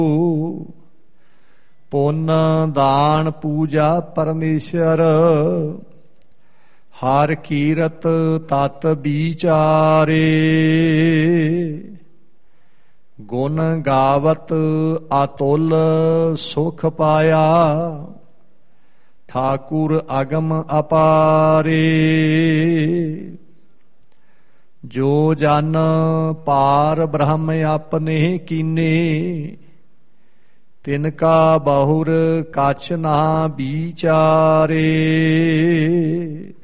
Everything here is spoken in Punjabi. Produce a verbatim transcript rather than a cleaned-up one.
ਪੁੰਨ ਦਾਨ ਪੂਜਾ ਪਰਮੇਸ਼ਰ, ਹਰ ਕੀਰਤ ਤਤ ਵਿਚਾਰੇ। ਗੁਣ ਗਾਵਤ ਅਤੁਲ ਸੁਖ ਪਾਇਆ, ਠਾਕੁਰ ਅਗਮ ਅਪਾਰੇ। ਜੋ ਜਨ ਪਾਰ ਬ੍ਰਹਮ ਆਪਣੇ ਕੀਨੇ, ਤਿਨਕਾ ਬਹੁਰ ਕਛ ਨਾ ਵਿਚਾਰੇ।